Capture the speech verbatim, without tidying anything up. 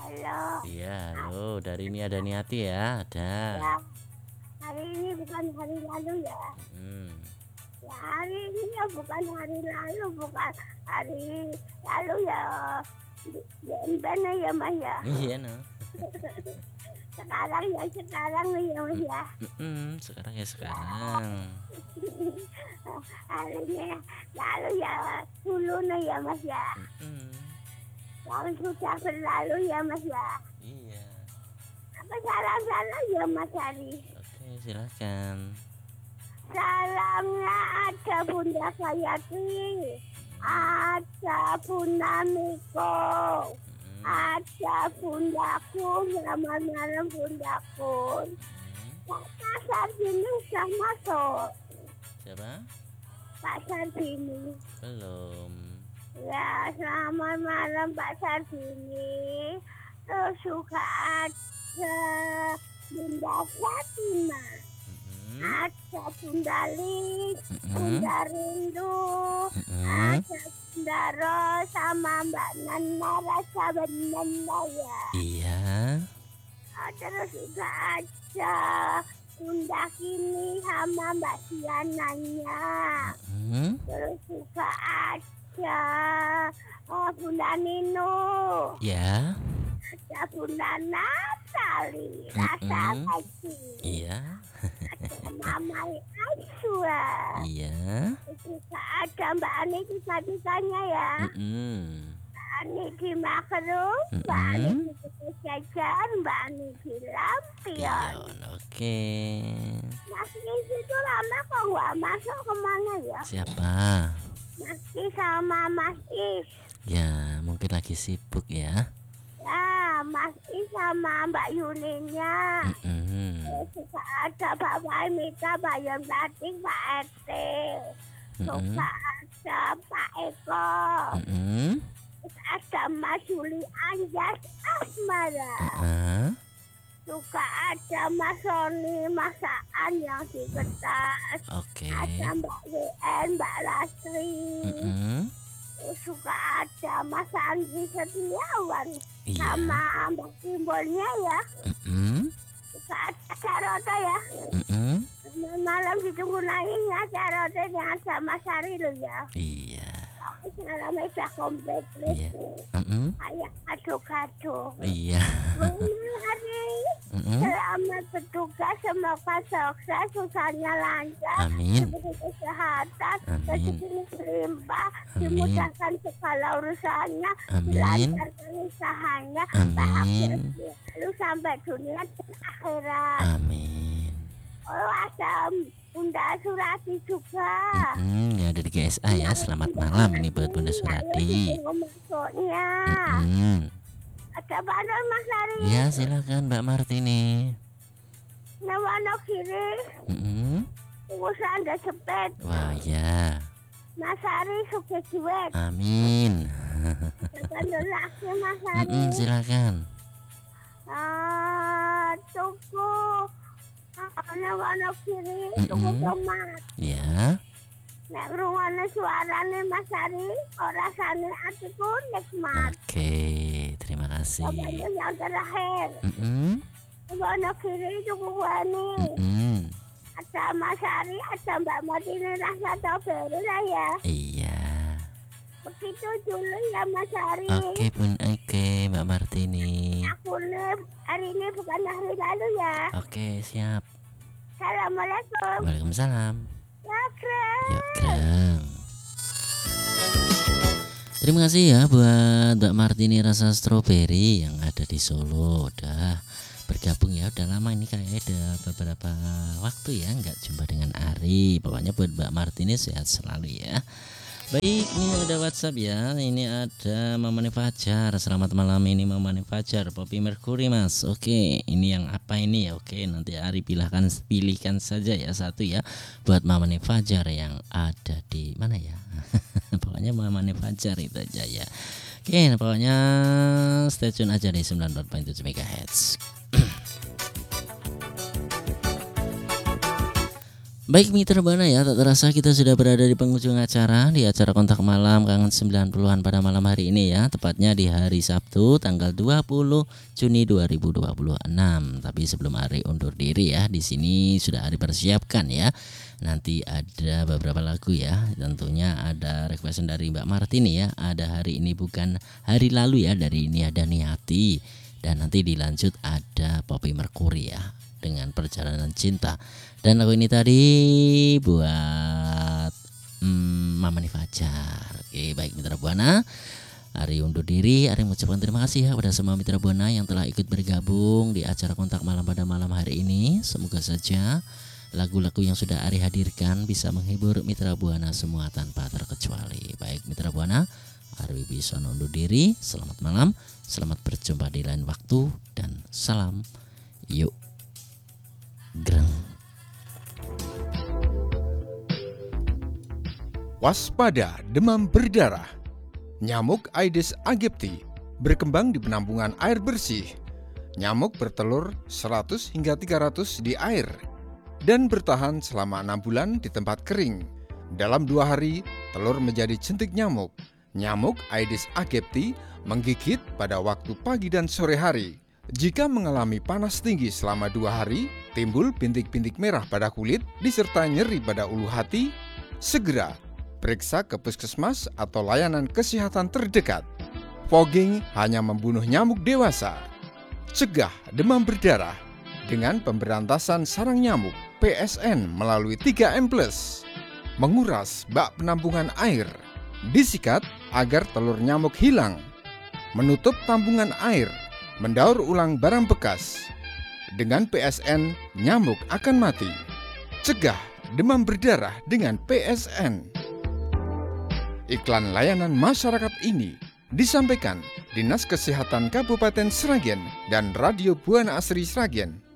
Halo. Iya, Ha halo. Dari ini ada Niati ya? Ada. Ya, hari ini bukan hari lalu ya. Mhm. Ya, hari ini ya bukan hari lalu, bukan hari lalu ya. Ben-ben ya Mas ya. Iya no. Sekarang ya sekarang ya Mas ya. Mhm, sekarang ya sekarang. Harinya lalu ya dulu nih ya Mas ya. Mhm. Yang sudah berlalu ya Mas ya. Iya. Apa salah-salah ya Mas Hari? Oke, silakan. Salamnya ada Bunda Sayati, ada Bunda Miko, Mhm. ada Bundaku, selamat malam Bundaku. Mhm. Pak Sarbini sudah masuk. Siapa? Pak Sarbini. Belum. Ya, selamat malam Pak Sarbini. Terus juga ada Bunda Fatima. Mhm. Ada Bunda Lis, Mhm. Bunda Rindu, Mhm. ada Bunda Ros sama Mbak Nana Rasa Nana ya. Iya. Terus juga ada Bunda Kini sama Mbak Siananya. Mhm. Terus juga ada oh, Bunda Nino. Ya. Ada Bunda Natali, Rasa Mhm. Lagi. Iya. Ada Mama Aiswa. Iya. Juga ada Mbak Ani tiga-tiganya ya. Mhm. Mbak Ani di Makrum, Mbak Ani di Kutu Jajar, Mbak Ani di Lampion. Pion, oke. Mas Kis itu lama kok nggak masuk kemana ya? Siapa? Mas Kis sama Mas Is. Ya, mungkin lagi sibuk ya. Ya, Mas Is sama Mbak Yulinya. Mhm. Terus juga ada Bapak Mita, Pak Yon Batik, Pak R T. Mhm. Juga ada Pak Eko. Mhm. Terus ada Mas Juli Anjas Asmara. Heeh. Juga ada Mas Sony Masaan yang di Kertas. Oke. Ada Mbak W N, Mbak Lastri. Mhm. Terus juga ada Mas Andri Setiawan. Iya. Sama Mbak Timbolnya ya. Mhm. Juga ada Carota ya. Mhm. Malam ditunggu naiknya Carota dengan sama Sari lo ya. Iya. Aku sekarang udah komplit. Iya. Mhm. Kayak kado-kado. Iya. Hari Mhm. selamat bertugas, semoga sukses, usahanya lancar, Amin. diberi kesehatan, Amin. rezeki berlimpah, Amin. dimudahkan segala urusannya, Amin. dilancarkan usahanya, bahagia Amin. selalu sampai dunia dan akhirat. Amin. Oh, ada Bunda Surati juga. Mhm. Ya dari G S A ya. Selamat malam ini buat Bunda Surati. Masuknya. Mhm. Ada bandar Mas Ari. Ya, silakan Mbak Martini. Nawana kiri. Mhm. Usaha anda cepet. Wah, ya. Mas Ari sukses duet. Amin. Bandar laki Mas Ari. Mhm, silakan. Ah, tuku. Nawana kiri. Tuku Mhm. tomat. Ya. Nek rungane suarane Mas Ari, rasane atiku nikmat. Oke, terima kasih. Bandar yang terakhir. Mhm. Nawana kiri tuku wani. Mhm. Ada Mas Ari, ada Mbak Martini rasa strawberry lah ya. Iya. Begitu dulu ya Mas Ari. Oke, Bun. Oke, Mbak Martini. Aku nih hari ini bukan hari lalu ya. Oke, siap. Assalamualaikum. Waalaikumsalam. Ya, Kren. Yuk, Kang. Terima kasih ya buat Mbak Martini rasa stroberi yang ada di Solo. Udah bergabung ya, udah lama ini kayaknya udah beberapa waktu ya nggak jumpa dengan Ari. Pokoknya buat Mbak Martini sehat selalu ya. Baik, ini ada WhatsApp ya. Ini ada Mamani Fajar. Selamat malam, ini Mamani Fajar, Poppy Mercury Mas. Oke, ini yang apa ini ya? Oke, nanti Ari pilihkan pilihkan saja ya satu ya buat Mamani Fajar yang ada di mana ya? Pokoknya Mamani Fajar itu aja ya. Oke, pokoknya stay tune aja di sembilan puluh empat koma tujuh megahertz. Baik mitra Buana ya, tak terasa kita sudah berada di penghujung acara, di acara Kontak Malam Kangen sembilan puluhan pada malam hari ini ya, tepatnya di hari Sabtu tanggal dua puluh Juni dua ribu dua puluh enam. Tapi sebelum Ari undur diri ya, di sini sudah Ari persiapkan ya. Nanti ada beberapa lagu ya, tentunya ada requestan dari Mbak Martini ya. Ada Hari Ini Bukan Hari Lalu ya, dari ini ada Niati. Dan nanti dilanjut ada Poppy Mercury ya, dengan Perjalanan Cinta. Dan lagu ini tadi buat hmm, Mama Nih Fajar. Oke, baik mitra Buana, Ari undur diri. Ari mengucapkan terima kasih ya kepada semua mitra Buana yang telah ikut bergabung di acara Kontak Malam pada malam hari ini. Semoga saja lagu-lagu yang sudah Ari hadirkan bisa menghibur mitra Buana semua tanpa terkecuali. Baik mitra Buana, Ari bisa undur diri. Selamat malam, selamat berjumpa di lain waktu, dan salam yuk greng. Waspada demam berdarah. Nyamuk Aedes aegypti berkembang di penampungan air bersih. Nyamuk bertelur seratus hingga tiga ratus di air dan bertahan selama enam bulan di tempat kering. Dalam dua hari, telur menjadi jentik nyamuk. Nyamuk Aedes aegypti menggigit pada waktu pagi dan sore hari. Jika mengalami panas tinggi selama dua hari, timbul bintik-bintik merah pada kulit disertai nyeri pada ulu hati, segera periksa ke puskesmas atau layanan kesehatan terdekat. Fogging hanya membunuh nyamuk dewasa. Cegah demam berdarah dengan pemberantasan sarang nyamuk P S N melalui tiga M plus. Menguras bak penampungan air. Disikat agar telur nyamuk hilang. Menutup tambungan air. Mendaur ulang barang bekas. Dengan P S N, nyamuk akan mati. Cegah demam berdarah dengan P S N. Iklan layanan masyarakat ini disampaikan Dinas Kesehatan Kabupaten Sragen dan Radio Buana Asri Sragen.